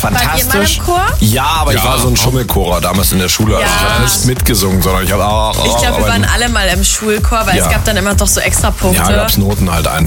fantastisch. Wart ihr mal im Chor? Ja, aber ich war so ein Schummelchorer damals in der Schule. Also ich habe nicht mitgesungen, sondern ich habe Ich glaube, wir waren alle mal im Schulchor, weil es gab dann immer doch so extra Punkte. Ja, gab's Noten halt einfach.